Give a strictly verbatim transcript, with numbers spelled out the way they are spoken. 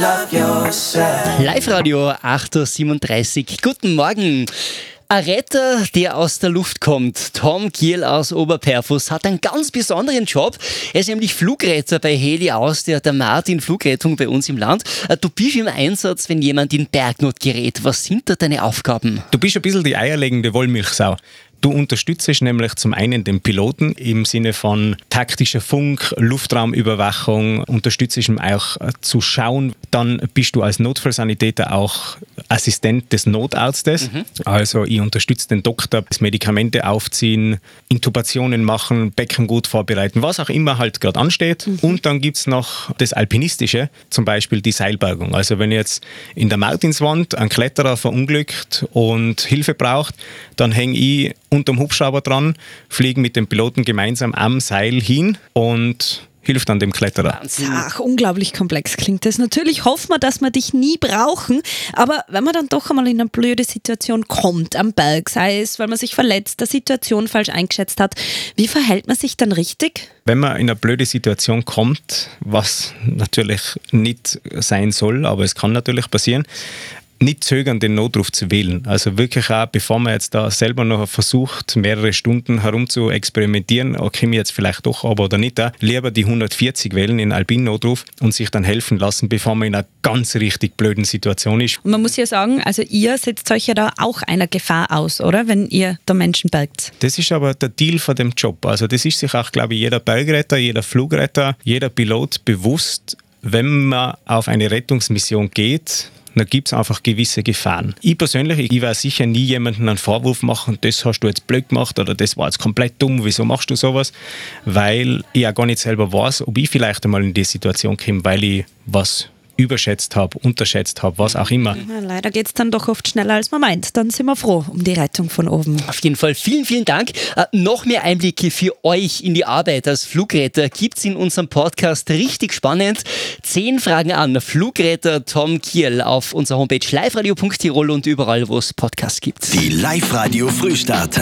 love yourself. Live-Radio acht Uhr siebenunddreißig. Guten Morgen. Ein Retter, der aus der Luft kommt, Tom Kierl aus Oberperfus, hat einen ganz besonderen Job. Er ist nämlich Flugretter bei Heli Austria, der Martin Flugrettung bei uns im Land. Du bist im Einsatz, wenn jemand in Bergnot gerät. Was sind da deine Aufgaben? Du bist ein bisschen die eierlegende Wollmilchsau. Du unterstützt nämlich zum einen den Piloten im Sinne von taktischer Funk, Luftraumüberwachung, unterstützt ihn auch zu schauen. Dann bist du als Notfallsanitäter auch Assistent des Notarztes. Mhm. Also ich unterstütze den Doktor, das Medikamente aufziehen, Intubationen machen, Becken gut vorbereiten, was auch immer halt gerade ansteht. Mhm. Und dann gibt es noch das Alpinistische, zum Beispiel die Seilbergung. Also wenn jetzt in der Martinswand ein Kletterer verunglückt und Hilfe braucht, dann hänge ich unterm Hubschrauber dran, fliegen mit dem Piloten gemeinsam am Seil hin und hilft dann dem Kletterer. Ach, unglaublich komplex klingt das. Natürlich hoffen wir, dass wir dich nie brauchen, aber wenn man dann doch einmal in eine blöde Situation kommt am Berg, sei es, weil man sich verletzt, der Situation falsch eingeschätzt hat, wie verhält man sich dann richtig? Wenn man in eine blöde Situation kommt, was natürlich nicht sein soll, aber es kann natürlich passieren, nicht zögern, den Notruf zu wählen. Also wirklich auch, bevor man jetzt da selber noch versucht, mehrere Stunden herum zu experimentieren, okay, mir jetzt vielleicht doch aber oder nicht, auch, lieber die hundertvierzig wählen in Alpin-Notruf und sich dann helfen lassen, bevor man in einer ganz richtig blöden Situation ist. Und man muss ja sagen, also ihr setzt euch ja da auch einer Gefahr aus, oder? Wenn ihr da Menschen bergt. Das ist aber der Deal von dem Job. Also das ist sich auch, glaube ich, jeder Bergretter, jeder Flugretter, jeder Pilot bewusst, wenn man auf eine Rettungsmission geht, da gibt es einfach gewisse Gefahren. Ich persönlich, ich werde sicher nie jemandem einen Vorwurf machen, das hast du jetzt blöd gemacht oder das war jetzt komplett dumm, wieso machst du sowas? Weil ich ja gar nicht selber weiß, ob ich vielleicht einmal in die Situation komme, weil ich was überschätzt habe, unterschätzt habe, was auch immer. Ja, leider geht es dann doch oft schneller, als man meint. Dann sind wir froh um die Rettung von oben. Auf jeden Fall vielen, vielen Dank. Äh, noch mehr Einblicke für euch in die Arbeit als Flugretter gibt es in unserem Podcast. Richtig spannend. Zehn Fragen an Flugretter Tom Kierl auf unserer Homepage liveradio punkt tirol und überall, wo es Podcasts gibt. Die Live-Radio Frühstarter.